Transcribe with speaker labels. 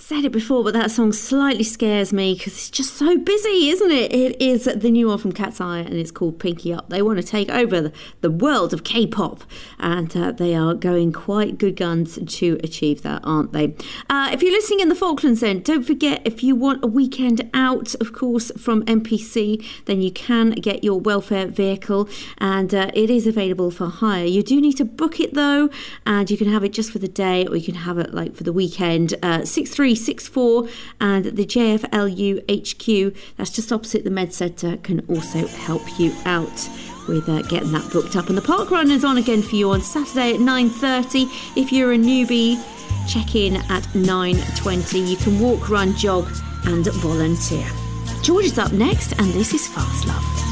Speaker 1: Said it before, but that song slightly scares me because it's just so busy, isn't it? It is the new one from Cat's Eye, and it's called Pinky Up. They want to take over the world of K-pop, and they are going quite good guns to achieve that, aren't they? If you're listening in the Falklands, then don't forget, if you want a weekend out, of course, from MPC, then you can get your welfare vehicle, and it is available for hire. You do need to book it though, and you can have it just for the day, or you can have it like for the weekend. 6364 and the JFLU HQ, that's just opposite the Med Centre, can also help you out with getting that booked up. And the park run is on again for you on Saturday at 9:30. If you're a newbie, check in at 9:20. You can walk, run, jog and volunteer. George is up next, and this is Fast Love.